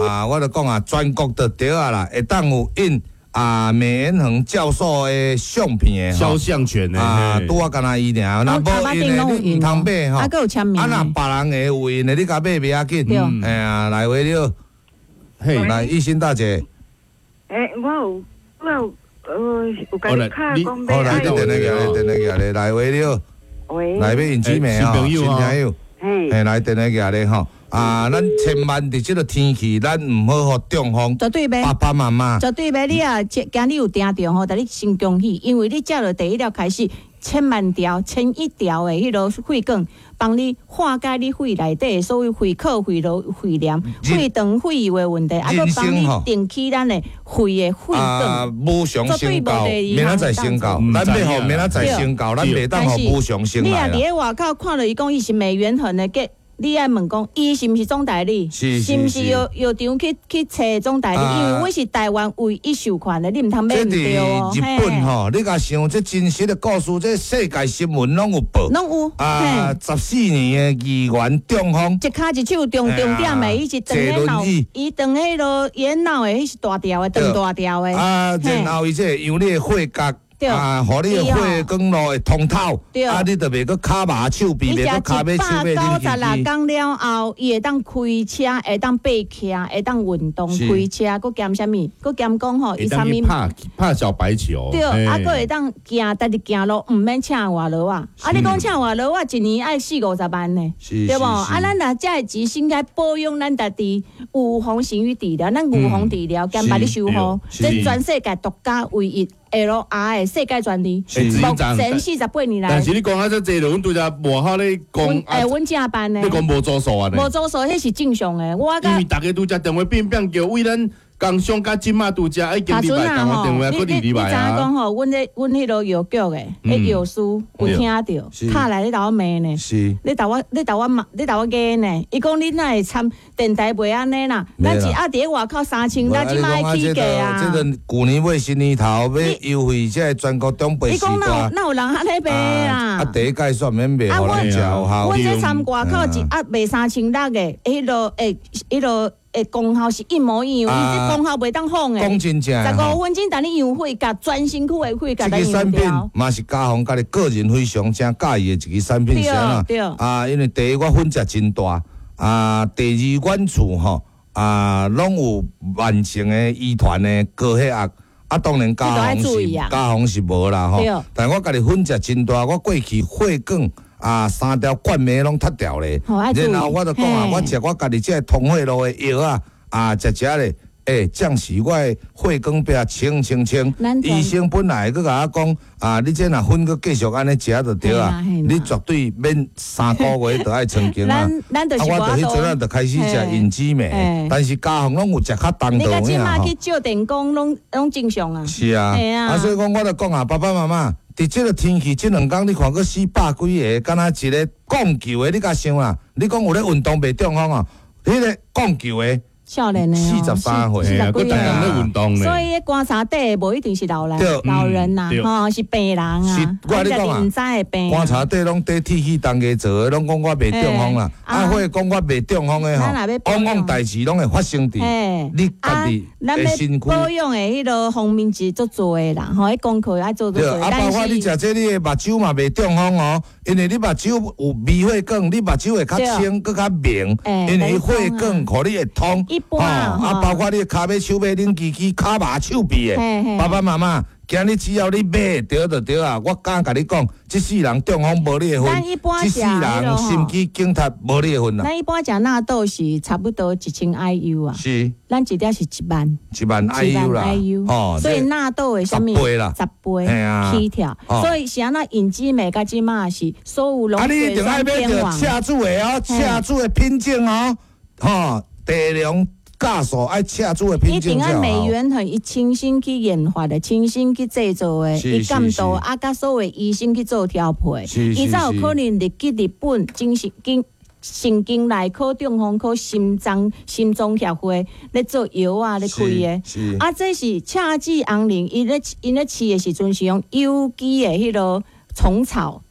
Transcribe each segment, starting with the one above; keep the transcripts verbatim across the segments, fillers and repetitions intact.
啊，我就讲啊，全国就对啊啦，会当有印啊梅延恒教授的相片的肖像权的啊，拄我干那伊尔，那无印的你唔通买吼， 啊，佮有签名。 啊，那别人的有印的，你甲买袂要紧。哎呀，来回了，嘿，来一心大姐。 诶，我有我有呃有甲你卡讲买。 好来，你电来个，你电来个咧，来回了。 喂。 来买印纸梅吼，新朋友。 嘿。 嘿，来电来个咧吼。啊，咱千万伫即个天气，咱唔好互中风。 绝对袂。 爸爸妈妈。 绝对袂，你啊，今日有订着吼，但你先恭喜，因为你借了第一条开始，千万条、千一条的迄落血管，帮你化解你肺内底所有肺口、肺瘘、肺炎、肺长、肺油的问题，啊，佮帮你定起咱的肺的血管。 啊，无上升高，明仔载升高，咱要互明仔载升高，咱袂当互无上升来啦。 你啊，伫咧外口看到伊讲伊是美元恒的个。你爱问讲，伊是毋是总代理？ 是是毋是药药厂去去找总代理？啊、因为我是台湾唯一授权的，你毋通买唔对哦。 这日本吼，你甲想这真实的故事，这世界新闻拢有报。 拢有。 啊，十四年的议员中风， 一骹一手重重点的，伊是长迄脑，伊长迄落眼脑的，迄是大条的，长大条的。 啊，然后伊这用你的血角。啊，互你的血管路会通透，啊，你就袂搁骹麻手臂，袂搁骹尾手尾九十六天了后，伊会当开车，会当爬徛，会当运动，开车，佮兼啥物？佮兼讲吼，伊啥物？ 拍拍小白球。 对，啊，佮会当行，但是行路毋免请外劳啊。啊，你讲请外劳啊，一年爱四五十万呢，对无？啊，咱若遮个钱先该保养咱家己，预防胜于治疗，咱预防治疗兼把你修好，这全世界独家唯一。L R 的世界专利，目前四十八年来。 但是你讲啊，这济了，阮拄则外口咧讲， 诶，阮正办呢。 你讲无做数啊？ 无做数，迄是正常的。我因为大家拄则电话变变叫为咱工商甲即马拄则已经礼拜讲我电话搁礼拜啊。 你知影讲吼，阮咧阮迄落药局的，迄药师有听到，拍来你甲我骂呢。 是。 你甲我，你甲我骂，你甲我骂呢？伊讲你哪会参电台袂安尼啦？咱一啊伫咧外口三千，咱即马爱起价啊。 这个旧年尾新年头要优惠，这全国中北四大。 哪有人安尼卖啦？ 啊，第一届算免卖，互咱食有效。 阮这参外口一啊卖三千六的，迄落诶，迄落。诶，功效是一模一样，伊这功效袂当仿诶。 讲真正， 十五分钟，等你养血甲专身躯诶血甲来养这个产品嘛是嘉宏家己个人非常正介意的一个产品，是啊。啊，因为第一我分值真大，啊，第二阮厝吼，啊，拢有完成的医团的高血压，啊，当然嘉宏是嘉宏是无啦吼。但我家己分值真大，我过去血管。啊，三条冠脉拢脱掉咧，然后我就讲啊，我食我家己这通血路的药啊，啊，食食咧，诶，降是我的血管壁清清清。医生本来佮甲我讲，啊，你这若分佮继续安尼食就对啊，你绝对免三个月就爱曾经啊。啊，我就迄阵啊就开始食银枝梅，但是家红拢有食较重度。 你甲即马去照电工拢拢正常啊。 是啊，啊，所以讲我就讲啊，爸爸妈妈。伫即个天气，即两工你看个四百几个，敢若一个讲球的，你甲想啦？你讲有咧运动袂中风啊？迄个讲球的， 少年的四十三岁， 系啊，佮大人咧运动咧。 所以观察底无一定是老人，老人呐，吼是病人啊。 是，我你讲啊，观察底拢底铁器当家做的，拢讲我袂中风啦。啊，或者讲我袂中风的吼，往往代志拢会发生伫你家己的身躯。 保养的迄个方面是足做的啦，吼，迄功课爱做足做。 啊，包括你食这你的目睭嘛袂中风哦，因为你目睭有微血管，你目睭会较清，佮较明，因为血管互你会通。 一般啊， 啊，包括你骹尾、手尾、恁支支、骹麻、手臂的，爸爸妈妈，今日只要你买对就对啊！我敢甲你讲，这世人中风无你的份，这世人心肌梗塞无你的份啦。 咱一般食纳豆是差不多一千 I U 啊， 是， 咱一条是一万， 一万 I U 啦， 哦，所以纳豆的什么？ 十倍啦， 十倍起跳，所以是安那引支美甲即嘛是所有拢血栓变旺。车主的哦，车主的品种哦，吼。大量加速爱车主的品种， 一定按美元恒伊亲身去研发的，亲身去制作的，伊监督啊，甲所有医生去做调配，伊才有可能入去日本精神经神经内科、中风科、心脏心脏协会咧做药啊，咧开的。啊，这是恰吉昂林，伊咧伊咧饲的时阵是用有机的迄个虫草。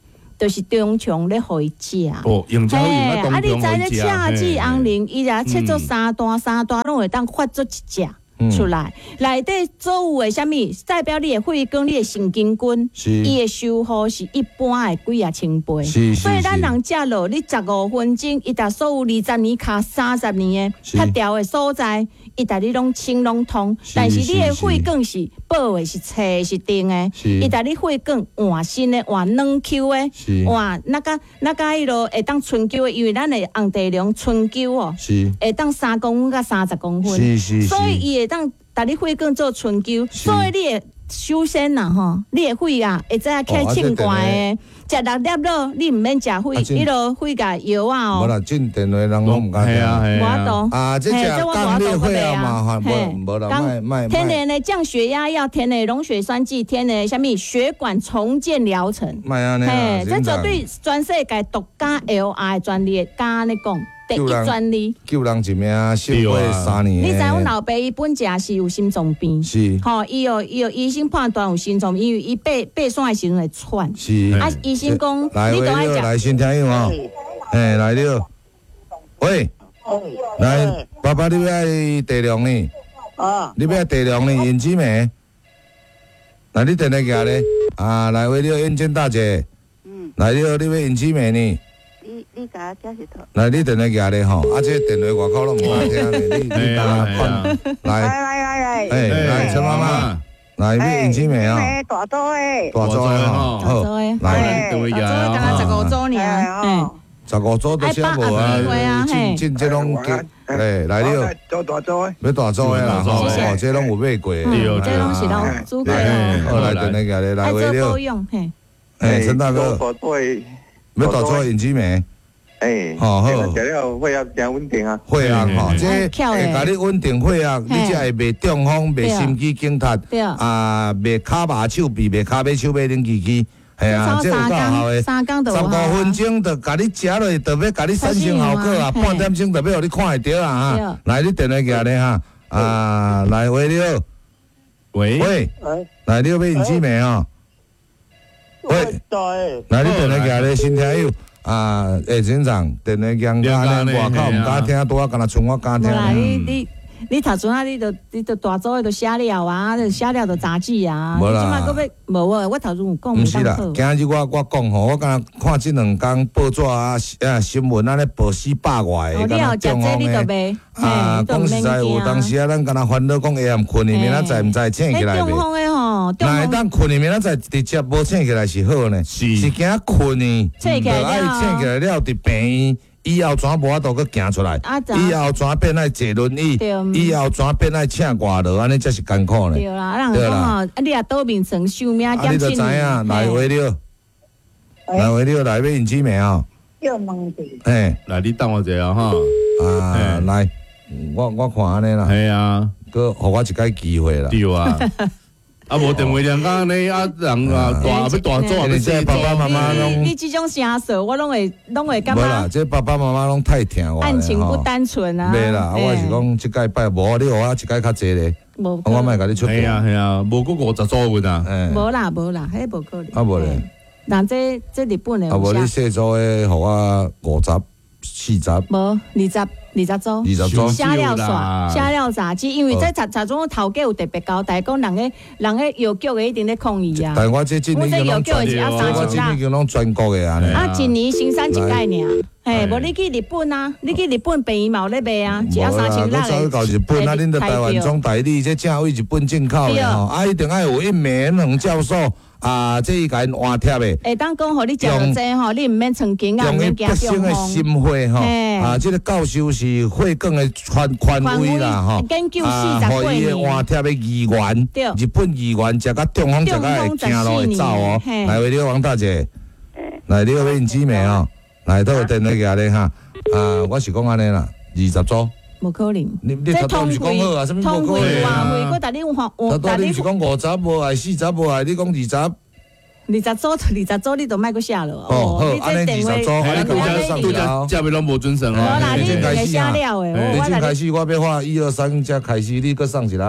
就是中枪咧互伊食。 哦，用椒用啊， 啊，你知咧恰至红菱，伊若切做三段三段，拢会当发做一只。出来，内底所有的啥物，代表你的肺跟你的神经菌，伊的修复是一般的几啊千倍。所以咱人食落，你十五分钟，伊达所有二十年卡三十年的脱掉的所在，伊达你拢清拢通。但是你的肺管是保的是切是定的，伊达你肺管换新的换软 Q 的，换那个那个迄落会当春灸的，因为咱的红地龙春灸哦，会当三公分到三十公分，所以伊会当打你肺管做春灸，所以你的首先呐吼，你的肺啊会知影开清怪的，食六粒咯，你唔免食肺，迄落肺甲药啊哦。 无啦，进电话人拢唔敢听。 我懂。 啊，这只降血血啊嘛，哈，无无啦，卖卖。 天然的降血压药，天然的溶血栓剂，天然的啥物血管重建疗程。 卖安尼啊， 嘿，这绝对全世界独家 L I 专利，敢安尼讲。第一专利， 救人一命，幸亏三年。 你知阮老爸伊本家是有心脏病， 是， 吼，伊有伊有医生判断有心脏病，因为伊爬爬山的时阵会喘， 是， 啊，医生讲你都爱食。来，先听友吼，哎，来了，喂，来，爸爸你要爱地量呢？啊，你要爱地量呢？燕子梅，来你电话夹咧，啊，来喂了燕珍大姐，嗯，来了你要燕子梅呢？ 你甲我解释透。 来，你电话夹咧吼，啊，这电话外口拢唔敢听咧，你你打看，来， 来来来， 哎，来陈妈妈，来你燕子梅啊， 大组诶， 大组诶吼，好，来， 电话夹啊，大组刚刚十五周年啊， 十五组都写无啊，进进这拢叫，哎，来了， 做大组诶， 要大组诶啦，吼，哦，这拢有买过， 这拢是拢煮过哦， 好来电话夹咧，来为了，哎，陈大哥，要大组燕子梅。 哎，好好，食了血压真稳定啊。 血压吼，这会甲你稳定血压，你才会袂中风、袂心肌梗塞，啊，袂骹麻手臂、袂骹尾手尾冷气机，系啊，这有够效的。 三工十五分鐘就甲你食落，特別甲你產生效果啊，半點鐘特別互你看會到啊哈。來，你電話過來哈，啊，來喂了， 喂喂，來你要俾燕子梅啊？喂，來你電話過來，先聽友。啊，下先生，電話講講咧，外口唔敢聽，拄啊，敢若剩我敢聽。 啦，你你你頭先啊，你都你都大組的都寫了啊，就寫了就雜誌啊。 無啦， 即擺佫要無啊，我頭先有講。 唔是啦，今日我我講吼，我敢若看即兩工報紙啊啊新聞安尼報四百外個，敢若中風誒。啊，講實在有當時啊，咱敢若煩惱講會暗困裡面，咱知唔知醒起來袂？ 中風誒吼， 那會當困裡面，咱知直接無醒起來是好呢，是是驚困呢， 醒起來了， 醒起來了，佇病院以後怎無法度去行出來？以後怎變愛坐輪椅？以後怎變愛請外勞？安尼才是艱苦呢。 對啦，人講吼，啊你也倒面成壽命減輕。你就知影， 來話了，來話了，來要燕子梅啊！ 要問題。 誒， 來你等我一下哈。 啊，來，我我看安尼啦。 係啊， 佮互我一個機會啦。 對啊。啊，無電話人講呢，啊人啊大要大做，你這爸爸媽媽攏， 你這種聲數我攏會攏會感覺。 無啦，這爸爸媽媽攏太疼我。 案情不單純啊。 袂啦，我是講即屆拜無，你互我一屆較濟咧。無。我莫甲你出。係啊係啊，無嗰五十組㗎呐。 無啦無啦，迄無可能。 啊無咧。 人這這日本誒。 啊無你細組誒，互我五十、四十。 無二十。二十組， 二十組寫了煞，寫了雜誌，因為這雜雜種頭家有特別交代，講人個人個藥局嘅一定咧抗議啊。 但係我這今年叫攏專，我今年叫攏全國嘅啊。 啊，一年生產一概爾，嘿，無你去日本啊，你去日本便宜嘛有咧賣啊，一啊三千六。 我早去到日本啊，恁著台灣總代理，這正為日本進口嘅吼，啊一定愛有一名兩教授。啊！這伊甲因換貼的， 會當講，互你食到這吼，你毋免曾經啊，毋免驚中風。用伊畢生的心血吼，啊，這個教授是血管的權權威啦吼， 研究四十幾年。 互伊換貼的議員，日本議員食到中風食到會驚落會走哦。來，為了王大姐，來你個燕子梅哦，來都有電話過來哈。啊，我是講安尼啦，二十組。 無可能， 你你頭頭唔是講好啊？什麼無可能啊？ 我逐日話， 頭頭你是講五十無愛，四十無愛，你講二十。 二十組，二十組你都莫擱寫咯。 哦，好，安尼二十組，安尼都才上了。 這邊攏無準繩哦。無啦，你已經寫了誒。 你已經開始，我要畫一二三才開始，你擱上一啦。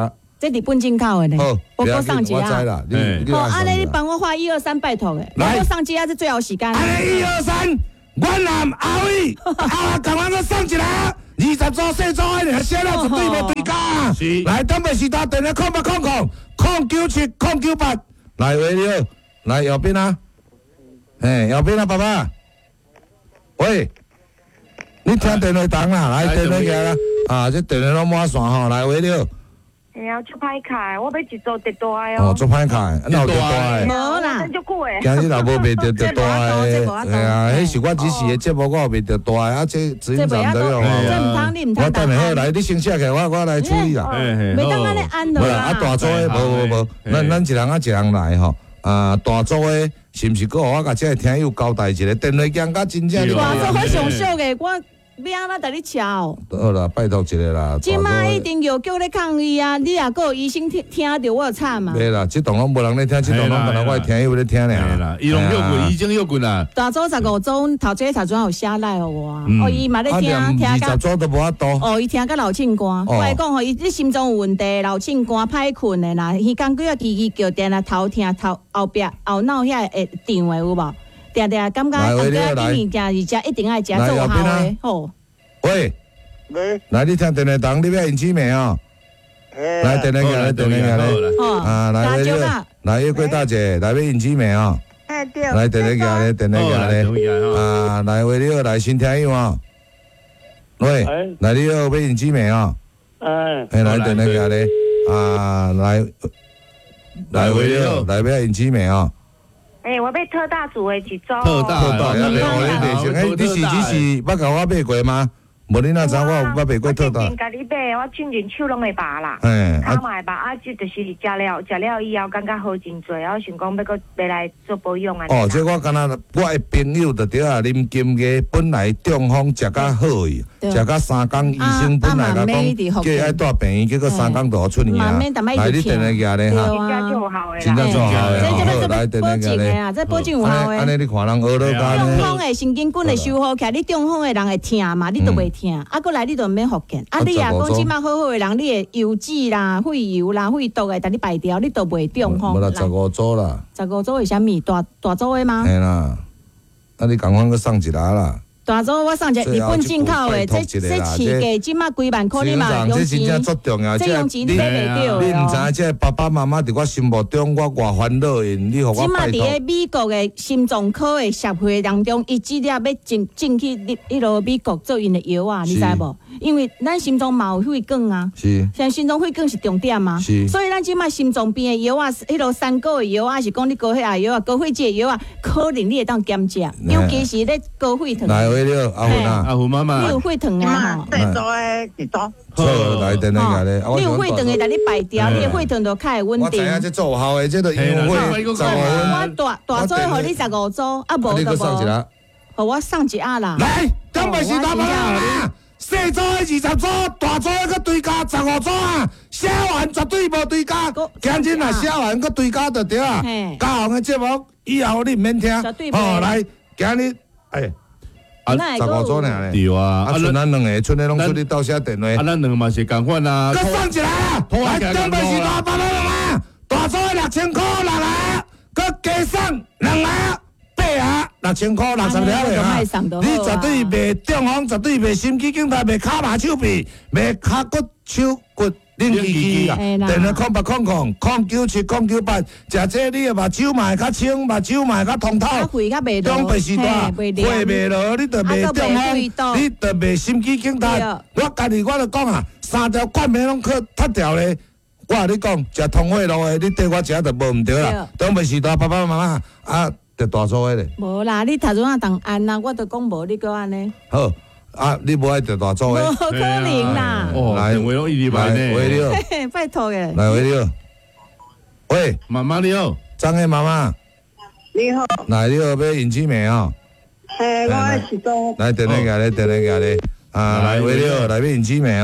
这日本进口的呢。 好， 我给上几我知啊。 啦，你好，安尼你帮我画一二三，拜托诶。来，我上几啊是最后时间。 安尼一二三，阮男阿伟，啊，赶快给上一来。二十组四组的，你写了绝对无对家。是。来，东北时代电话空八空空空九七空九八。来，喂你好，来右边啊。哎，右边啊，爸爸。喂，你听电话筒啦，来电话起来啦。啊，这电话拢满线吼，来喂你好。 哎呀，出歹开，我要一组特大哦。 哦，做歹开，哪有特大诶？ 无啦， 真足久诶。 今日若无卖着特大诶，哎呀，迄是我只是诶节目，我有卖着大诶，啊，这执行长都有哦。这唔通，你唔通。 我等下好来，你先写起，我我来处理啦。 袂当安尼按落啦。 啊，大组诶，无无无，咱咱一人啊一人来吼。啊，大组诶，是毋是搁互我甲这个听友交代一下？电话讲甲真正。 大组我上俗诶，我。要安怎带你敲？ 好啦，拜托一下啦。 即摆一定有叫你抗议啊！你若个医生听听到我就惨嘛。 袂啦，即栋拢无人咧听，即栋拢可能我听友咧听尔啦。伊拢休困，已经休困啦。 大组十五组，头这头先有写来互我，哦，伊嘛咧听听二十组都无法度。 哦，伊听甲老庆歌，我来讲吼，伊你心脏有问题，老庆歌歹困的啦，伊讲几啊叽叽叫电啊，头听头后壁后脑遐会长的有无？定定感觉后壁啲物件而且一定爱食做好的，吼。 喂， 喂， 来你听电话筒，你要用纸面哦。来电话过来，电话过来。啊，来喂，来月桂大姐，来要用纸面哦。 哎对。 来电话过来，电话过来。啊，来喂你好，来新听友哦。喂，来你好，要用纸面哦。 哎。 哎，来电话过来。啊，来，来喂你好，来要用纸面哦。 哎，我要特大组的一组。 特大， 特大，要买我咧地哎，你是你是捌甲我买过吗？无你哪知我有捌买过特大？ 我前家己买，我亲人手拢会拔啦， 哎， 脚嘛会拔，啊，这就是食了食了以后，感觉好真多，我想讲要搁要来做保养啊。 哦，这我敢若我的朋友就对啊，啉金鸡本来中风食甲好伊，食甲三工，医生本来甲讲叫伊爱带病院，结果三工就出院啊。来，你电话寄咧哈。 真正做好诶啦。 真正做好诶， 好， 来电话寄咧。 这保证有效诶。 安尼你看人学到中风诶神经管会修好起来，你中风诶人会疼嘛，你都袂疼，啊，过来你都毋免复健，啊，你若讲即摆好好诶人，你诶油脂啦、肺油啦、肺毒诶，带你排掉，你都袂中风。 无啦，十五组啦。 十五组为虾米？大大组诶吗？ 嘿啦，啊，你赶快去送一下啦。 大组我送只日本进口诶，这这市价即摆几万块，你嘛用钱，这用钱你买袂到。 你毋知影，这爸爸妈妈伫我心目中，我偌烦恼因，你互我拜托。即摆伫个美国诶心脏科诶协会当中，伊指定要进进去迄落美国做因诶药啊，你知无？因为咱心脏嘛有血管啊， 是， 像心脏血管是重点嘛， 是， 所以咱即摆心脏病诶药啊，迄落三高诶药啊，是讲你高血压药啊、高血脂诶药啊，可能你会当减食，尤其是咧高血糖。 来，喂了，阿芬啊， 阿芬妈妈， 你有血糖啊吼？ 最多诶一组。 好，来等下咧， 你有血糖诶，带你排掉，你诶血糖就较会稳定。 我知影这做效诶，这都因为血十五分。 我大大组互你十五组，啊无就无。互我送一下啦。 来，东北是大妈啦。小组的二十组，大组的搁追加十五组啊！写完绝对无追加，今日若写完搁追加就对啊！嘉宏的节目以后你毋免听，哦来，今日哎， 啊十五组尔咧， 对啊， 啊剩咱两个，剩的拢出去到写电话， 啊咱两个嘛是共款啊， 搁送一来啊！来，东北是大八百啊！大组的六千块六来，搁加送两来。啊，六千块六十了嘞啊！你绝对袂中风，绝对袂心肌梗塞，袂骹麻手臂，袂骹骨手骨冷叽叽啊！电话空八空空空九七空九八，食这你的目睭嘛会较清，目睭嘛会较通透。中北时代会袂落，你就袂中风，你就袂心肌梗塞。我家己我就讲啊，三条冠冕拢去脱掉咧。我甲你讲，食通惠路的，你对我食就无毋对啦。中北时代爸爸妈妈啊。着大组的咧， 无啦，你头先啊当按啊，我都讲无，你搁安尼。 好啊，你无爱着大组的， 无可能啦。 哦，来，为了一礼拜呢， 喂你好， 拜托嘅。 来喂你好，喂， 妈妈你好， 张的妈妈， 你好， 来你好，要用纸面哦。 嘿，我是讲， 来电话过来，电话过来，啊，来喂你好，来要用纸面哦。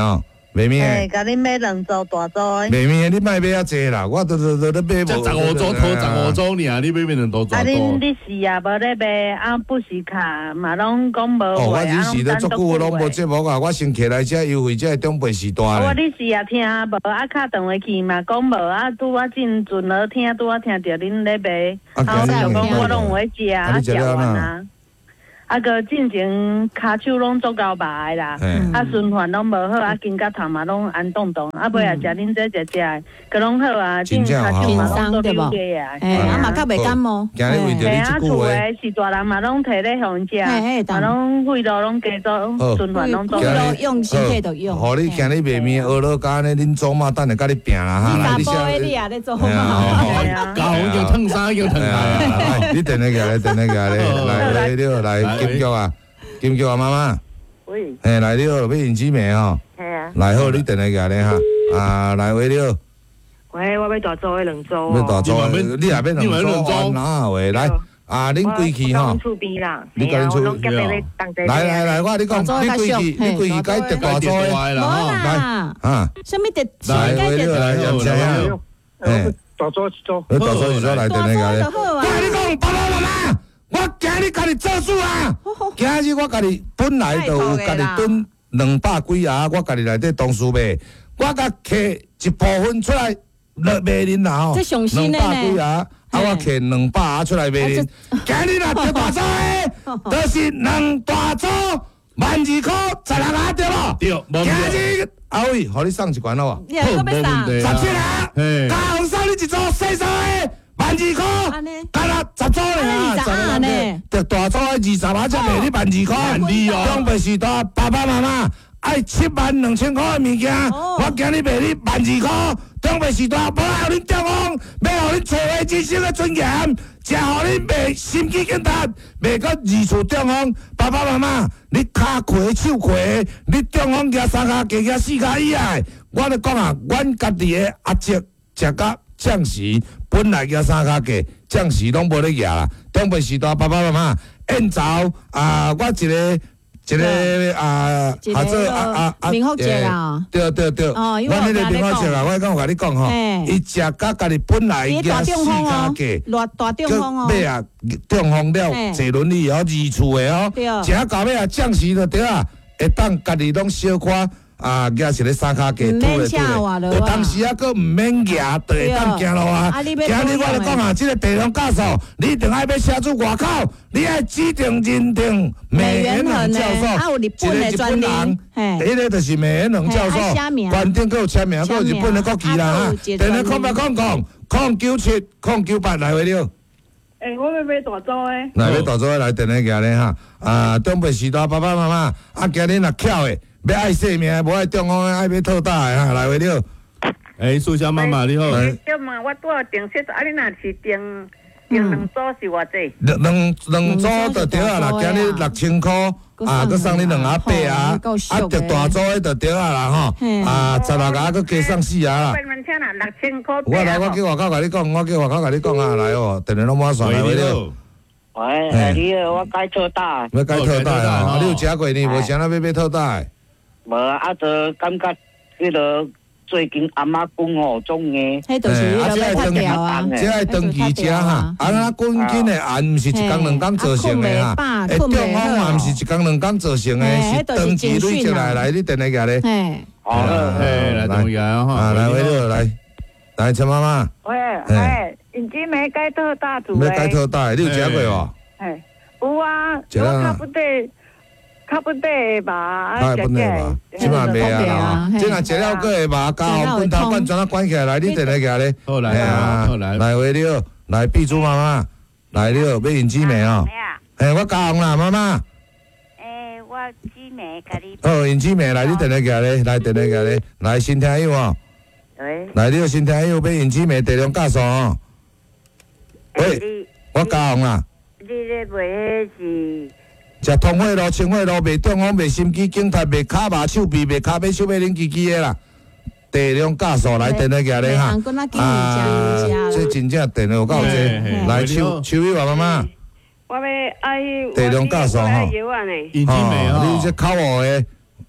卖面诶，甲你买两组大组的。 卖面你卖买啊济啦，我都都都都买无。 十五组拖十五组尔，你买变成多少？ 啊，恁你是啊，无咧卖，啊不是卡嘛，拢讲无哦，我话， 日时都足久拢无节目啊，我先起来遮优惠，遮中北时段我咧。 你是啊听无，啊敲电话去嘛，讲无啊，拄我进阵了听，拄我听着恁咧卖，啊，我就讲我拢有咧食，啊食完啊。啊个进前骹手拢做够白啦，啊循环拢无好，啊筋甲头嘛拢安动动，啊尾啊食恁这食食，个拢好啊，进骹手嘛拢做溜个啊， 哎，啊嘛较袂感冒， 今日为着你啊， 即句话， 厝诶是大人嘛拢摕咧互因食，嘛拢肺癆拢加做循环拢做， 肺癆用身体就用。 互你今日卖面学落甲安尼，恁祖妈等下甲你拼啦哈， 来你先。你啊咧做嘛？ 搞已经烫衫，已经烫来，你等下个来，等下个来，来来了来。金菊啊，金菊啊，妈妈， 喂， 嘿，来了，要用纸面吼， 系啊， 来好，你等下个咧哈，啊，来回了， 喂，我要大组的两组哦， 要大组，你也要两组，哪位来？啊，恁归去吼， 厝边啦， 你甲恁厝来来来，我你讲，你归去，你归去改特大组的， 无啦， 啊， 什么特来回了来，杨姐啊，嘿， 大组一组， 大组一组来等下个咧， 我跟你讲，爸爸妈妈。我今日家己做主啊！今日我家己本来就有家己囤两百几啊，我家己内底同事卖，我甲摕一部分出来卖恁啦吼，两百几啊，啊我摕两百啊出来卖恁。今日若得大组诶，就是两大组万二箍十六啊，对无？ 对， 今日阿伟，互你送一罐好无？ 你还搁要送？ 十七啊，加红送你一组细组诶。万二块，干啦十组咧啊，十啊呢， 着大组二十啊，才卖你万二块。中北时代爸爸妈妈爱七万两千块的物件，我今日卖你万二块。中北时代无互恁中央，要互恁找回人生的尊严，才互恁卖心机警察，卖到二处中央。爸爸妈妈，你骹开手开，你中央举三骹加加四骹以外，我咧讲啊，阮家己的阿叔食到。暂时本来举三骹价，暂时拢无咧举啦。中北时代爸爸妈妈宴早啊，我一个一个啊，合作啊啊啊， 明福节啦， 对对对， 哦， 我迄个明福节啦，我讲我甲你讲吼，伊食甲家己本来举四骹价， 偌大中风哦， 尾啊中风了，坐轮椅哦，二厝的哦，食到尾啊，暂时就对啊，会当家己拢小可。啊，举一个三骹价， 拄咧拄咧， 当时啊，佫毋免举，就会当行路啊。今日我就讲啊，即个地方教授，你一定爱要写出外口，你爱指定认定美元恒教授，一个日本人，迄个就是美元恒教授，关键佫有签名，佫有日本的国旗啦哈。电话空八空空空九七空九八来回了。 诶，我要买大组诶。 来买大组来电话举咧哈，啊，中北时代爸爸妈妈，啊，今日若巧诶。要爱性命，无爱中风，爱要套大的哈，来回了。 哎，苏小妈妈你好。 对嘛，我拄好订七组，啊，你若是订订两组是偌济？ 两两两组就对啊啦，今日六千箍，啊，佮送你两阿八啊，啊，着大组的就对啊啦吼，啊，十六个佮加送四啊啦。 六千箍。 我来，我叫外口甲你讲，我叫外口甲你讲啊，来哦，电话拢满线来回了。 喂，你好，我改套大。 要改套大啊？你有食过呢？无啥那要买套大？ 无啊，就感觉迄个最近阿嬷讲哦，种诶， 迄就是迄个要掉啊， 即爱长期食哈，啊，咱滚紧诶案，毋是一工两工造成诶哈，诶，中风嘛，毋是一工两工造成诶，是长期累积来来，你等下个咧， 嘿， 好，嘿，来等下哈， 啊，来回了来，来陈妈妈， 喂喂，你今没改套大组诶，要改套大，你有食过无？ 嘿，有啊，我差不多。较不得吧， 较不得吧，即嘛袂啊，即若食了个会吧，加好滚头管全啊关起来，来你等下个咧， 好来啊，好来， 来回了，来碧珠妈妈，来了，要用纸眉哦，嘿，我加红啦，妈妈， 诶，我纸眉甲你， 哦，用纸眉来，你等下个咧，来等下个咧，来新听友哦， 喂， 来了新听友要用纸眉地量教授哦，喂，我加红啦， 你咧卖迄是？ 食通血路、清血路，卖中风、卖心肌梗塞、卖骹麻手臂、卖骹尾手尾冷机机的啦。地量加速来电话个咧哈，啊，这真正电话有够济。来秋秋雨妈妈， 我要爱地量加速哈， 引起美哈， 你这靠我的，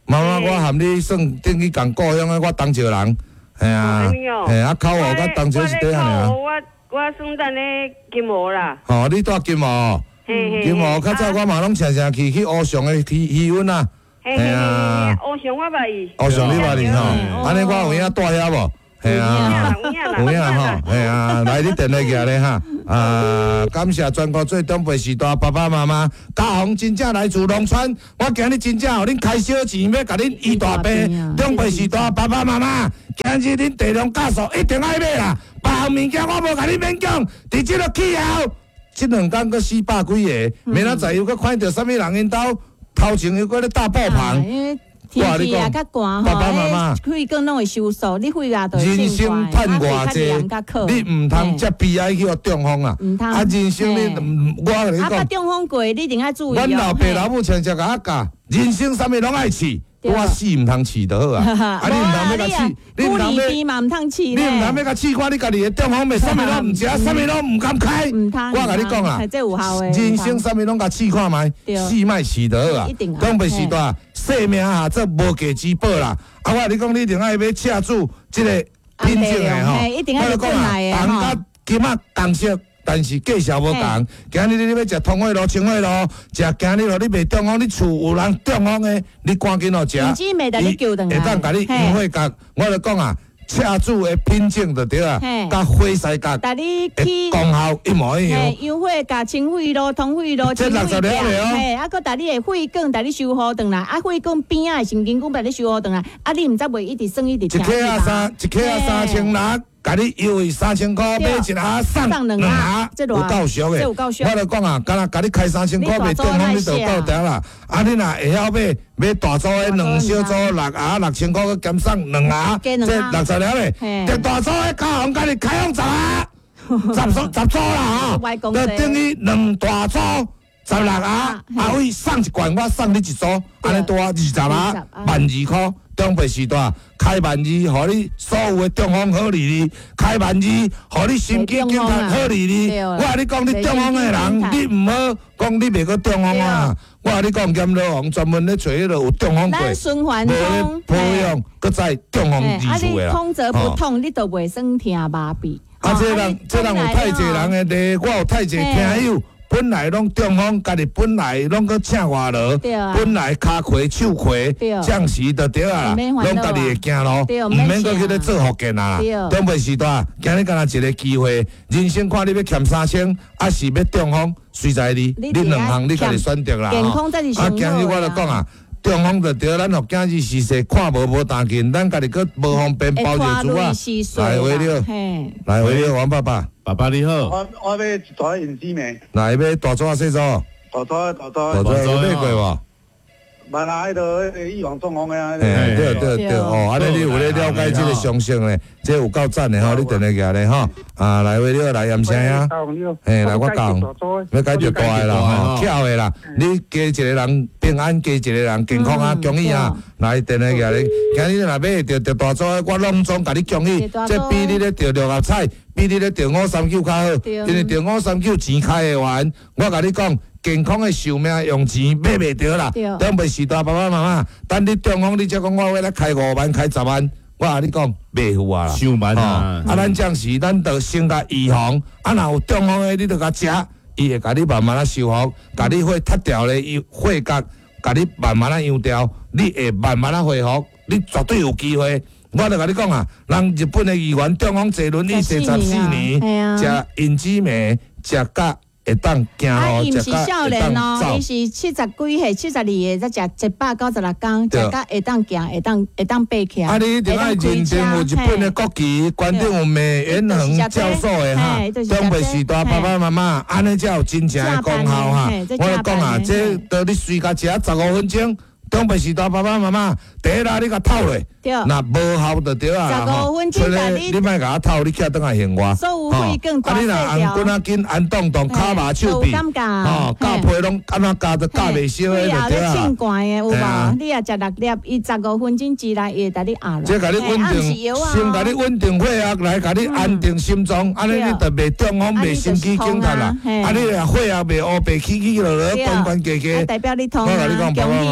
妈妈，我含你算等于共故乡的我东石人，系啊，嘿，啊口号甲东石是对安尼啊。 我我算等咧金毛啦。 吼，你住金毛？金毛较早我嘛拢常常去去乌上的气气温啊。 嘿啊，乌上我捌伊。 乌上你捌伊吼？安尼我有影带遐无？系啊，有影吼，系啊，来你电话起来哈。啊，感谢全国最长辈时代爸爸妈妈，家宏真正来自农村，我今日真正互恁开小钱，要甲恁医大病。长辈时代爸爸妈妈，今日恁地量家属一定爱买啦，别项物件我无甲恁勉强，伫即个气候，即两天阁四百几个，明仔载又阁看到啥物人因兜头前又阁咧大爆棚。 天气也较寒吼，肺管拢会收缩，你肺也都会人生趁偌济，你唔通遮悲哀去互中风啊！啊，人生你，我甲你讲， 啊，中风过，你一定要注意哦。 阮老爸老母常常甲我教，人生啥物拢爱试，我死唔通试就好啊！啊，你唔通要甲试，你唔通要嘛唔通试，你唔通要甲试看你家己的中风未，啥物拢唔食，啥物拢唔敢开。我甲你讲啊，人生啥物拢甲试看卖，试卖试就好啊！讲袂时代。生命啊，这无价之宝啦！啊，我甲你讲，你一定爱要车主即个品质的吼。我来讲啊，同甲今仔同色，但是价钱无同。今日你要食通惠路、清惠路，食今日路你袂中风，你厝有人中风的，你赶紧哦食。 伊会当甲你优惠价，我来讲啊。车主的品种就对啊，甲火西甲的功效一模一样。 优惠价清肺路、通肺路、清肺条，嘿，啊，佮带你的肺管带你修好转来，啊，肺管边仔神经管带你修好转来，啊，你毋则袂一直算一直听。 一克啊三，一克啊三千六，甲你优惠三千块，买一盒送两盒，有够俗的。我来讲啊，敢若甲你开三千块卖中风，你就够掉啦。啊，你若会晓买买大组的两小组六盒六千块，佮减送两盒，这六十了嘞。这大组的家宏甲你开放十盒，十组十组啦吼，就等于两大组。十六盒，啊位送一罐，我送你一组，安尼多二十盒，万二块。长辈时代开万二，互你所有的中风好利利；开万二，互你心肌健康好利利。我甲你讲，你中风的人，你毋好讲你袂个中风啊！我甲你讲，阎罗王专门咧找迄个有中风过，无咧保养，搁再中风治愈的啦。 痛则不痛，你都袂算听麻痹。 啊，这人这人有太济人的咧，我有太济听友。本来拢中风，家己本来拢搁请外劳，本来骹亏手亏，暂时就对啊啦，拢家己会行路，毋免搁去咧做福建啊啦。长辈时代，今日敢若一个机会，人生看你要欠三千，还是要中风，随在你，你两项你家己选择啦。 健康才是上好。 啊，今日我就讲啊。中风就对，咱互囝儿视势看无无当紧，咱家己搁无方便包着珠啊。来回了，来回了，王爸爸， 爸爸你好。 我我要一撮胭脂面。 来要大撮啊，细撮？ 大撮大撮。 大撮有买过无？ 买啦，迄个迄个预防中风的啊。 对对对，哦，安尼你有咧了解这个详情咧，这有够赞的吼，你电话起来吼，啊，来回了，来验声啊。嘿，来我讲，要解决大的啦，吼，巧的啦，你加一个人平安，加一个人健康啊，恭喜啊！来电话起来，今日若买着着大撮，我隆重甲你恭喜，这比你咧着六合彩，比你咧着五三九较好，因为着五三九钱开会完，我甲你讲。健康的寿命用钱买袂着啦，长辈时代爸爸妈妈，等你中风，你才讲我要来开五万、开十万，我甲你讲袂赴啊啦， 上万啊！ 啊，咱这时咱着先甲预防，啊，若有中风的，你着甲食，伊会甲你慢慢啊修复，甲你会脱掉的血角，甲你慢慢啊养掉，你会慢慢啊恢复，你绝对有机会。我著甲你讲啊，人日本的议员中风坐轮椅坐十四年，食胭脂面，食甲。会当行路， 食甲会当走。伊是七十几岁、七十二岁才食一百九十六天，食甲会当行，会当会当爬起来。 啊，你一定爱认真有日本的国旗，关顶有梅远恒教授的哈，长辈时代爸爸妈妈，安尼才有真正的功效哈。我来讲啊，这到你随甲食十五分钟。长辈时代爸爸妈妈，第一啦，你甲透落，那无效就对啊啦吼。所以你莫甲我透，你起倒来现我。 所有血管大细条。 啊，你若红滚啊紧，红动动，骹麻手臂，吼，甲皮拢安怎加都加袂消的就对啊。 清寒的有无？你也食六粒，伊十五分钟之内伊会带你压落。 即甲你稳定，先甲你稳定血压，来甲你安定心脏，安尼你就袂中风，袂心肌梗塞啦。啊，你若血压袂乌白起起落落，关关结结。 代表你通啊， 我甲你讲，爸爸妈妈，你袂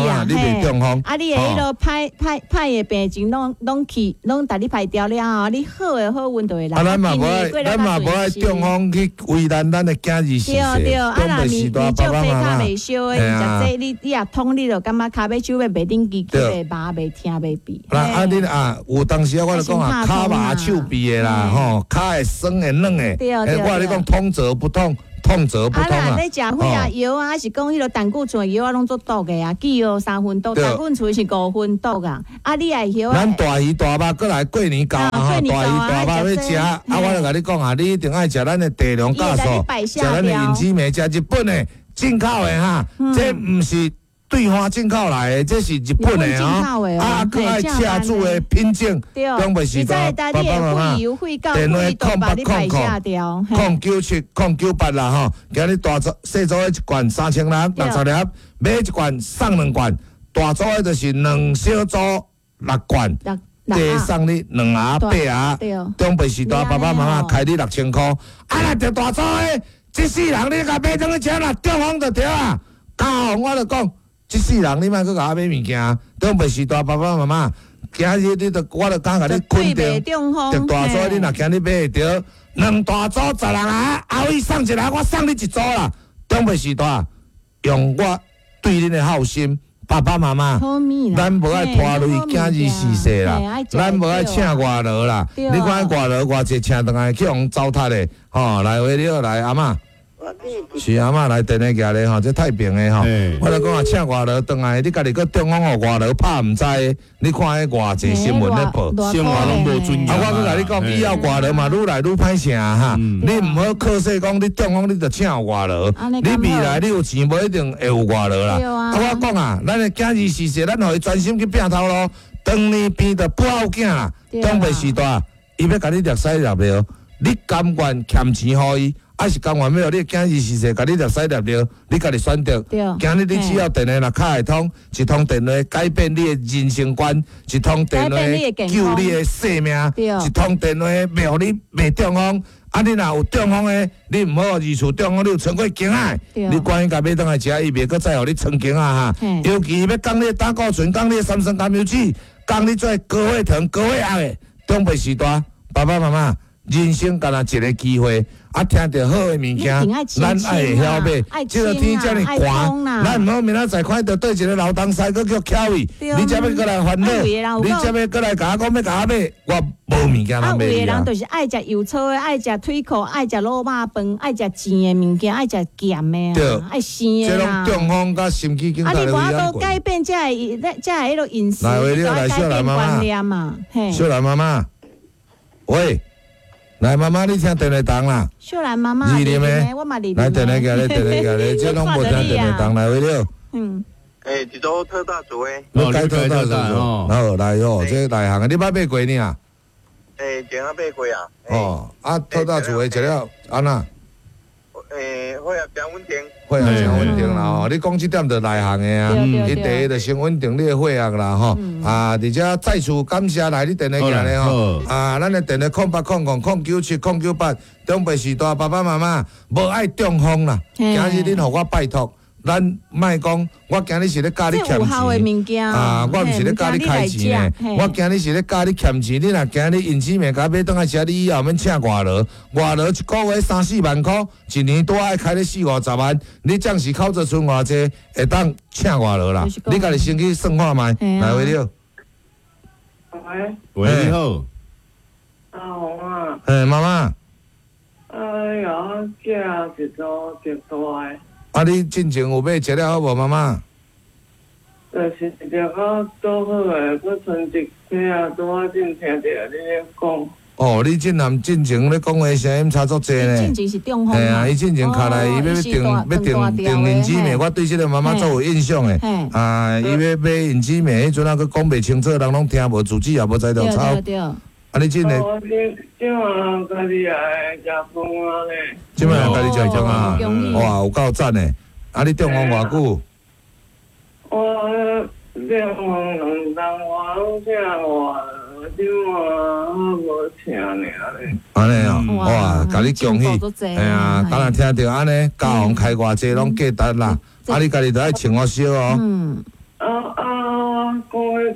会中风。 啊，你的迄个歹歹歹的病情，拢拢去，拢逐日排掉了后，你好的好温度会来。 啊，咱嘛无爱，咱嘛无爱中风去为难咱的囝儿死死。 对对，啊，若面面照皮骹袂烧的，食这你你也痛，你就感觉骹尾手尾袂顶记，袂麻袂疼袂闭。 那啊，你啊，有当时啊，我就讲啊，骹麻手臂的啦，吼，骹会酸的软的，诶，我你讲痛则不痛。痛则不痛啊！ 你食血啊药啊，还是讲迄个胆固醇药啊，拢做毒的啊，记哦三分毒，胆固醇是五分毒啊。啊，你爱晓。 咱大鱼大肉，过来过年到啊，大鱼大肉要食啊！啊，我就甲你讲啊，你一定爱食咱的地龙酵素，食咱的银枝梅，食日本的进口的哈，这唔是对方进口来的，这是日本的哦。啊，佮爱车主的品种，中北时代爸爸妈妈，电话空八空空空九七空九八啦吼，今日大组细组的一罐三千六六十粒，买一罐送两罐，大组的就是两小组六罐，加送你两盒八盒，中北时代爸爸妈妈开你六千块，啊那着大组的，这世人你甲买怎去吃啦？中风就对啊，教我就讲。即世人，你莫去甲我买物件，中北时代爸爸妈妈，今日你着我着讲甲你肯定，着大组你若今日买会着，两大组十人啊，后伊送一个，我送你一组啦。中北时代用我对恁的好心，爸爸妈妈，咱无爱拖累囝儿死世啦，咱无爱请外劳啦。你看外劳偌济请倒来去互糟蹋的，吼，来回了来阿嬷。是阿嬷来电话寄咧吼，这太平的吼。我来讲啊，请外劳倒来，你家己搁中风互外劳拍毋知，你看迄偌济新闻咧报， 生活拢无尊严。 啊，我搁甲你讲，以后外劳嘛愈来愈歹请哈。你毋好靠说讲你中风，你就请外劳。你未来你有钱，无一定会有外劳啦。啊，我讲啊，咱的囝儿逝世，咱互伊专心去拼头路。当年变着不好囝啦，中北时代，伊要甲你掠屎掠尿，你甘愿欠钱互伊？还是甘愿要你囝儿逝世，甲你掠屎掠尿，你家己选择。今日你只要电话若敲会通，一通电话改变你的人生观，一通电话救你的性命，一通电话庙你袂中风。啊，你若有中风的，你毋好二厝中风，你有穿过经啊？你关于甲买倒来食，伊袂搁再互你穿经啊哈。尤其要讲你胆固醇，讲你三酸甘油酯，讲你做高血糖、高血压的，中北时代爸爸妈妈，人生干那一个机会。啊，听到好的物件，咱爱会晓买。即个天遮尔寒，咱毋好明仔载看到对一个老东西，佫叫巧伊，你才要过来烦恼，你才要过来甲我讲要甲我买，我无物件通买。啊，有的人就是爱食油炒的，爱食腿裤，爱食卤肉饭，爱食甜的物件，爱食咸的啊，爱生的啦。这种中风甲心肌梗塞都一样贵。啊，你我都改变这个这个迄个饮食，来改变观念嘛。小兰妈妈，喂。来，妈妈，你听电话筒啦。秀兰妈妈，二念的，我嘛二念的。来，电话机咧，电话机咧，这拢无听电话筒来为了。嗯。诶，一组特大组诶。哦，改特大组哦。好，来哦，这内行，你捌买过呢啊？诶，前下买过啊。哦，啊，特大组诶，食了安那？诶，血压真稳定。血压真稳定啦吼，你讲即点就内行的啊。伊第一就先稳定你的血压啦吼。啊，而且再次感谢来你电话寄咧吼。啊，咱的电话空八空空空九七空九八，中北时代爸爸妈妈无爱中风啦。今日恁互我拜托。咱莫讲，我今日是咧教你欠钱，啊，我毋是咧教你开钱诶，我今日是咧教你欠钱。你若今日银子面甲买倒来食，你以后免请外劳，外劳一个月三四万箍，一年多爱开咧四五十万，你暂时口罩剩偌济，会当请外劳啦。你家己先去算看觅，来位了。 喂， 喂，你好。 阿红啊。 嘿，妈妈。 哎呀，食一组一大个。 啊！你进前有买食了好无，妈妈？ 就是食到倒好诶，佫剩一批啊，拄仔正听着你咧讲。哦， 你进南进前咧讲话声音差足济呢。 进前是中风。 嘿啊，伊进前卡来，伊要订要订订银子面，我对即个妈妈足有印象诶。啊，伊要买银子面，迄阵啊，佫讲袂清楚，人拢听无，主旨也无知条抄。 对对。 啊，你真诶？ 我今今晚家己来食饭啊咧。 今晚来家己食饭啊？哇，有够赞诶！啊，你中风偌久？ 我中风两冬，我拢请外，今晚无请尔咧。 安尼哦，哇，甲你恭喜！哎呀，敢若听着安尼，家红开偌济拢价值啦。啊，你家己着爱穿我少哦。 嗯。啊啊！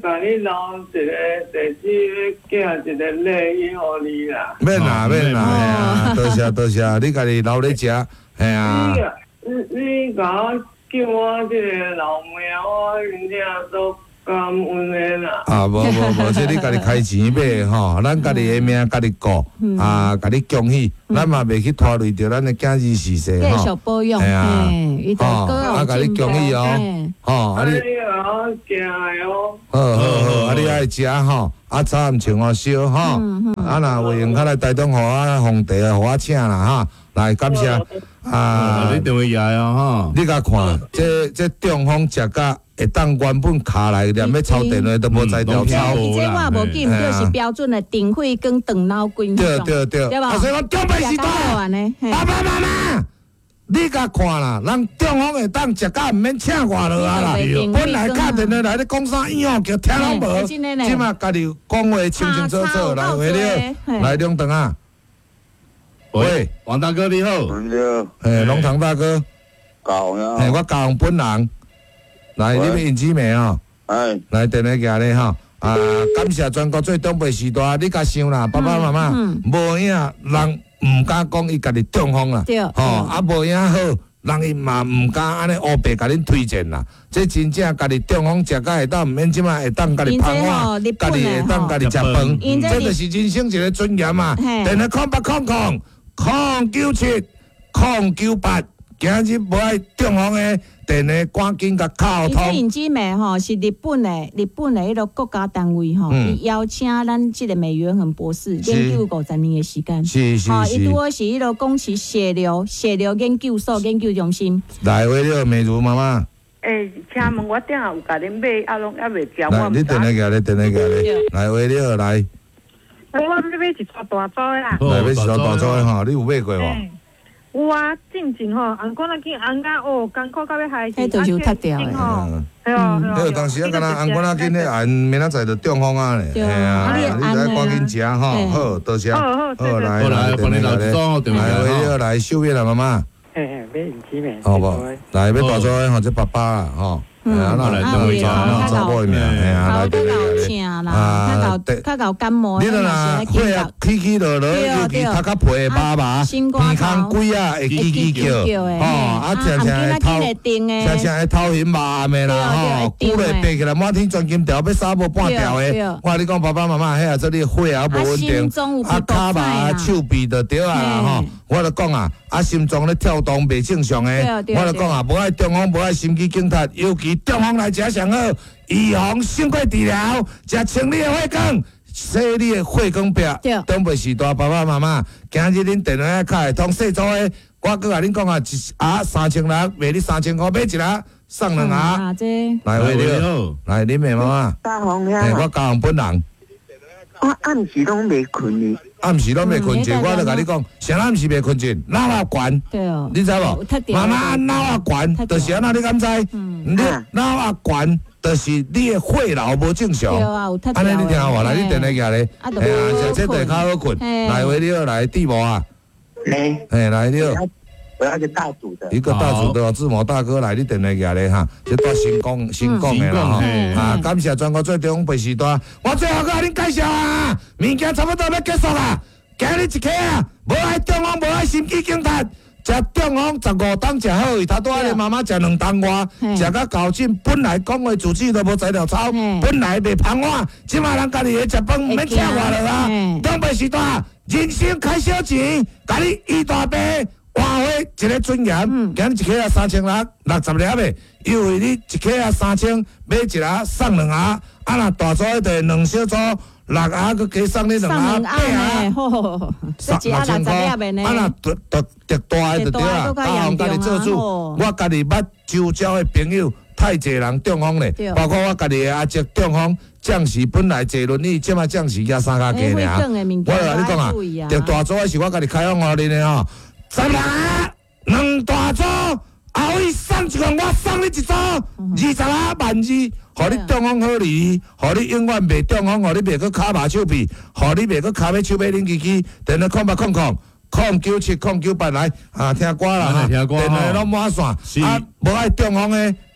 甲你留一个地址，寄一个礼去互你啦。 免啦免啦，嘿啊，多谢多谢，你家己留咧食，嘿啊。 你你甲我叫我这个老妹，我真正都感恩的啦。 啊，无无无，这你家己开钱买吼，咱家己的命家己顾，啊，家己恭喜，咱嘛袂去拖累着咱的囝儿逝世吼。 继续保养， 嘿啊， 吼， 啊，家己恭喜哦，吼，啊你。 好惊哦！ 好好好，啊你爱食吼，啊早暗穿哦烧吼，啊若有闲较来台东互我皇帝啊，互我请啦哈，来感谢啊！ 你电话来哦你甲看，这这中风食甲会当原本卡来连要抄电话都无才调抄。 伊这我无记，就是标准的丁慧跟长脑筋。 对对对， 对吧？ 啊所以讲中北时代，爸爸妈妈。你甲看啦，咱中风会当食甲毋免请外落啊啦。本来打电话来咧讲啥医院叫听拢无，即马家己讲话清清楚楚来话了，来两顿啊。喂， 王大哥你好。 你好。 诶，龙堂大哥。 搞呀。 诶，我高雄本人。来，你要印纸名哦。 哎。 来电话寄咧吼。啊，感谢全国最东北时代，你甲想啦，爸爸妈妈，无影人。唔敢讲伊家己中风啦，吼，啊无影好，人伊嘛唔敢安尼黑白甲恁推荐啦。这真正家己中风食甲会当，毋免即摆会当家己芳我，家己会当家己食饭，这就是人生一个尊严嘛。电话空八空空空九七空九八，今日无爱中风的。电话赶紧甲敲通。 伊这印纸美吼是日本的，日本的迄个国家单位吼，伊邀请咱这个美元恒博士研究五十年的时间。 是是是。吼， 伊拄好是迄个讲是血流血流研究所研究中心。 来，为了美如妈妈。 诶，请问我顶下有甲恁买，啊拢还袂交。 来，你电话过来，电话过来。来，为了来。 我要买一撮大组的啦。 来，买一撮大组的吼，你有买过无？ 有啊，进前吼，红管仔紧红甲哦，艰苦到要害死， 迄都是脱掉的。 系哦， 迄当时啊，敢若红管仔紧咧按，明仔载就中风啊咧。 系啊， 你来赶紧食吼，好，多谢。好来来， 帮你老总电话来，为了来秀面啦，妈妈。 嘿嘿，买印纸面。 好无？来，要大组的吼，这爸爸啦，吼。 嗯， 啊，那来等一下，那照顾一面，哎呀，来对对对， 啊，较搞感冒， 你若血啊起起落落，尤其头壳皮麻麻，鼻孔鬼啊会叽叽叫，吼，啊常常会头，常常会头晕麻的啦，吼，骨咧爬起来满天钻金条，要三无半条的。我你讲爸爸妈妈，迄啊这里血啊无稳定，啊骹麻啊手臂就对啊啦，吼，我就讲啊，啊心脏咧跳动袂正常的，我就讲啊，无爱中风，无爱心肌梗塞，尤其。中风来食上好，预防胜过治疗，食清理的血管，洗你的血管壁。东北时代爸爸妈妈，今日恁电话卡会通细组的，我佮甲恁讲啊，一盒三千六，卖你三千块，买一盒送两盒。来，喂你好，来恁妹妈妈。 家红呀。 我家红本人。 我暗时拢袂困哩。 暗时拢袂困觉，我就甲你讲，谁暗时袂困觉？脑啊悬，你知无？妈妈脑啊悬，就是安那你敢知？你脑啊悬，就是你的血流无正常。安尼你听我来，你电话起来，哎呀，食这地较好困。来，为你来地无啊？ 来， 哎，来你。 我要一个大组的， 一个大组的志摩大哥来，你电话起来哈，这带新讲新讲的啦哈，啊，感谢全国最中北时代，我最后甲恁介绍啊，物件差不多要结束啦，今日一客啊，无爱中风，无爱心肌梗塞，食中风十五档食好，伊头拄仔恁妈妈食两档外，食到高进，本来讲话主治都无材料抄，本来袂芳我，即马人家己会食饭，毋免请我了啦，中北时代，人生开小钱，甲你医大病。换回一个尊严，今日一克啊三千六六十粒的，因为你一克啊三千买一盒送两盒，啊若大组的两小组六盒，佮加送你两盒八盒，三六千块。啊若特特特大的就对啦，家红家己做主，我家己捌周遭的朋友太侪人中风咧，包括我家己的阿叔中风，暂时本来坐轮椅，即马暂时压三脚架尔。我甲你讲啊，特大组的是我家己开放互恁的吼。十六两大组，后尾送一个，我送你一组，二十啊万二，互你中风好利，互你永远袂中风，互你袂去骹麻手臂，互你袂去骹尾手尾冷叽叽，电话空八空空空九七空九八来啊，听歌啦哈，电话拢满线，啊无爱中风的，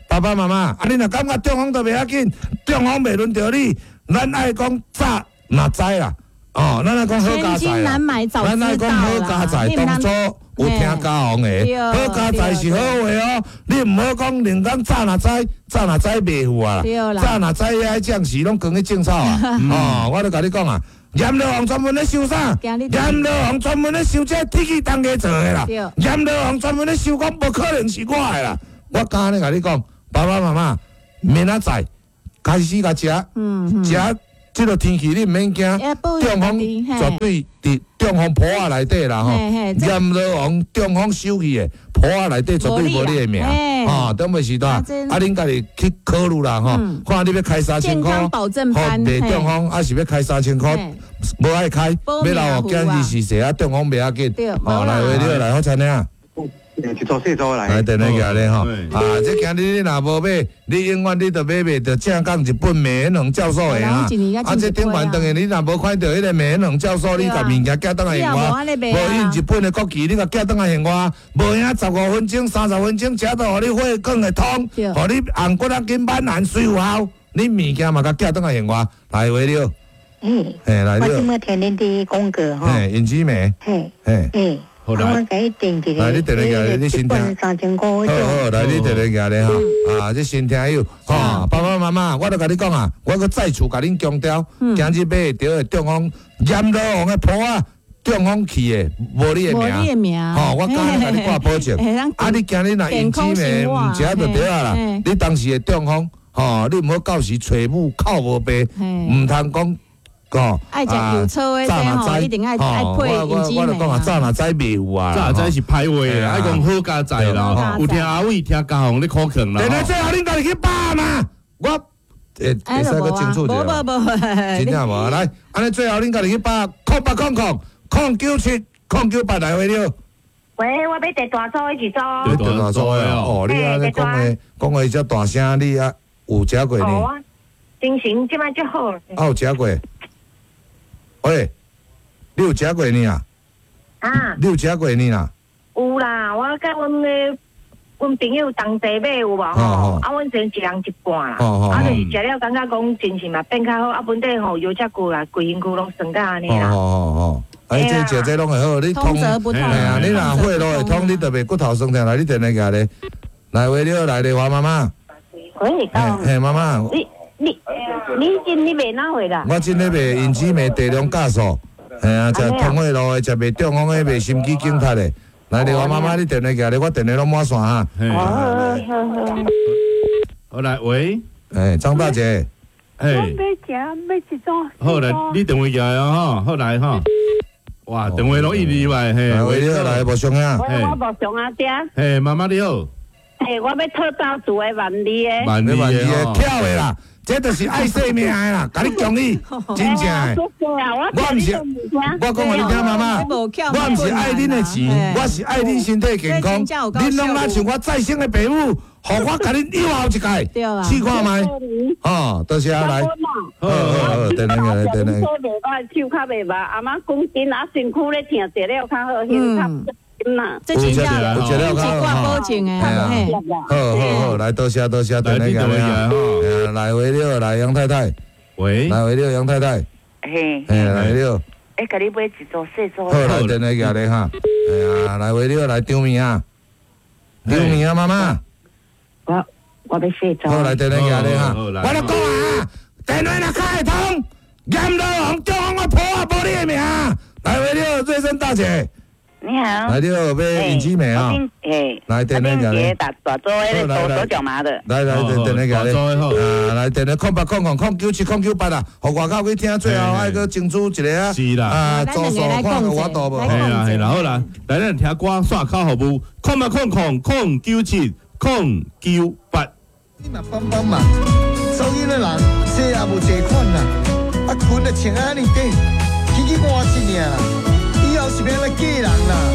爸爸妈妈，啊，你若感觉中风都袂要紧，中风袂轮到你，咱爱讲早若知啦，哦，咱爱讲好家在啦，咱爱讲好家在，当初有听家风的，好家在是好话哦，你毋好讲连讲早若知，早若知袂赴啊，早若知遐将士拢讲去种草啊，哦，我都甲你讲啊。阎罗王专门咧收啥？阎罗王专门咧收这铁器当家做的啦。阎罗王专门咧收讲无可能是我的啦。我刚咧甲你讲，爸爸妈妈，明仔载开始甲食，食这个天气你唔免惊，中风绝对伫中风坡仔内底啦吼。阎罗王中风收去的坡仔内底绝对无你的命，吼，等袂时段，啊，恁家己去考虑啦吼，看你要开三千块，好袂中风，还是要开三千块，无爱开，要留互囝儿是谁啊？中风袂要紧，吼，来话你来好餐厅。 一组四组来。 来，电话寄咧吼，啊，这今日你若无买，你永远你着买袂着正港一本美恩龙教授的啊。啊，这顶完等下你若无看到迄个美恩龙教授，你甲物件寄倒来还我，无印一本的国旗，你甲寄倒来还我，无影十五分钟、三十分钟，食到互你血管会通，互你红骨仔筋板难水有效，你物件嘛甲寄倒来还我，来话了。 嗯。 嘿，来了。 我今麦听恁伫广告吼。 嘿，尹子梅。 嘿。 嘿。 嘿。我给定一个， 来，你电话寄咧，你先听。 三千块。好好，来，你电话寄咧吼，啊，这先听友，吼，爸爸妈妈，我都甲你讲啊，我搁再次甲恁强调，今日买着的中风，阎罗王的铺啊，中风去的，无你的命。无你的命。吼，我刚才甲你挂保证，啊，你今日若因姊妹毋食就对啊啦，你当时的中风，吼，你毋好到时揣母靠无白，毋通讲。哦， 爱食油醋的这吼，一定爱爱配银鸡我我讲啊，早若知袂有啊， 早知是歹话，爱讲好家在啦。有听阿伟、听家宏咧口劝啦。 但係最後恁家己去把嘛，我會會使個清楚一下。 無無無， 真正無來，安尼最後恁家己去把空八空空空九七空九八來回了。 喂，我要第大組一組。 第大組啊！哦，你安尼講誒講誒遮大聲，你啊有食過呢？ 哦啊，精神即擺足好。 啊有食過。喂，你有食過呢啊？ 啊， 你有食過呢啦？ 有啦，我甲阮誒，阮朋友同齊買有無吼？啊，阮先一人一半啦，啊，就是食了感覺講精神嘛變較好，啊，本地吼有遮久啦，規身軀攏酸甲安尼啦。哦哦哦，哎，這食這攏會好，你通，哎呀，你若血路會通，你特別骨頭酸痛來，你電來家咧，來為了來的話媽媽。 喂，你講。 嘿，媽媽。 你你你真你賣哪會啦？ 我真咧賣因子賣地龍酵素，係啊，食通血路的，食賣中風的，賣心肌梗塞的。來，你話媽媽，你電話寄咧，我電話攏滿線哈。 好好好。 好來，喂。 誒，張大姐。 誒。我要食，要一種。 好來，你電話寄啊哈，好來哈。哇，電話攏一厘外嘿。 喂，你好，來無相啊？ 喂，我無相啊，爹。 嘿，媽媽你好。 嘿，我要套到厝的萬里的。 萬里的， 跳的啦。這就是愛生命的啦，甲你講你，真正的。我唔是，我講互你聽，媽媽，我唔是愛恁的錢，我是愛恁身體健康。恁攏若像我再生的父母，互我甲恁友好一屆，試看覓。哦，多謝來。好好好，等等下，等等。 手袂歹，手較袂歹，阿媽講緊啊，身軀咧疼，食了較好，胸較緊啦。 這真正有掛保證的，嘿。 好好好，來多謝多謝，等等下咧。來回了，來楊太太。 喂。 來回了，楊太太。 嘿。 嘿，來了。 誒，甲你買一組細組。 好，來電話寄咧哈。哎呀，來回了，來張面啊。張面啊，媽媽。 我我要細組。 好，來電話寄咧哈。我都講啊，電話若開通，嚴老王中央我破啊玻璃命。來回了，瑞生大姐。 你好， 來了，要引起沒啊？ 哎， 來電話過來。 大大桌誒，手手腳麻的。 來來，電話過來。啊，來電話空八空空空九七空九八啊，互外口去聽，最後愛個清楚一個啊。 是啦。 啊，左手看個我度無。 係啦係啦，好啦，來咱聽歌刷卡服務，空八空空空九七空九八。 你嘛幫幫忙，所以咧人車也無借款啦，啊裙啊穿啊你底，起起換一領啦。以後是免來嫁人啦。